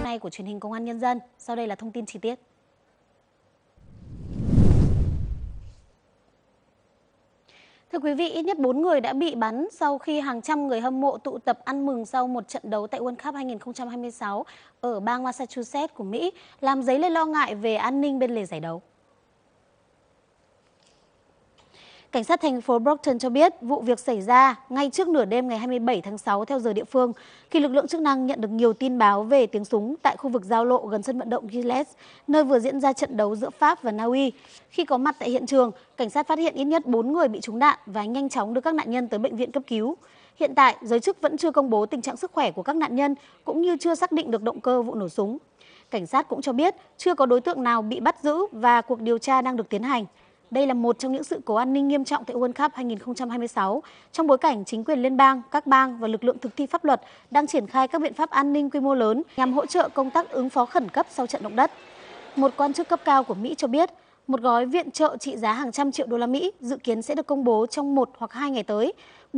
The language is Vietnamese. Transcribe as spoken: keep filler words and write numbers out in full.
nay của truyền hình Công an Nhân dân. Sau đây là thông tin chi tiết. Thưa quý vị, ít nhất bốn người đã bị bắn sau khi hàng trăm người hâm mộ tụ tập ăn mừng sau một trận đấu tại World Cup hai không hai sáu ở bang Massachusetts của Mỹ, làm dấy lên lo ngại về an ninh bên lề giải đấu. Cảnh sát thành phố Brockton cho biết vụ việc xảy ra ngay trước nửa đêm ngày hai mươi bảy tháng sáu theo giờ địa phương, khi lực lượng chức năng nhận được nhiều tin báo về tiếng súng tại khu vực giao lộ gần sân vận động Gillette, nơi vừa diễn ra trận đấu giữa Pháp và Na Uy. Khi có mặt tại hiện trường, cảnh sát phát hiện ít nhất bốn người bị trúng đạn và nhanh chóng đưa các nạn nhân tới bệnh viện cấp cứu. Hiện tại, giới chức vẫn chưa công bố tình trạng sức khỏe của các nạn nhân, cũng như chưa xác định được động cơ vụ nổ súng. Cảnh sát cũng cho biết chưa có đối tượng nào bị bắt giữ và cuộc điều tra đang được tiến hành. Đây là một trong những sự cố an ninh nghiêm trọng tại World Cup hai không hai sáu, trong bối cảnh chính quyền liên bang, các bang và lực lượng thực thi pháp luật đang triển khai các biện pháp an ninh quy mô lớn nhằm hỗ trợ công tác ứng phó khẩn cấp sau trận động đất. Một quan chức cấp cao của Mỹ cho biết, một gói viện trợ trị giá hàng trăm triệu đô la Mỹ dự kiến sẽ được công bố trong một hoặc hai ngày tới.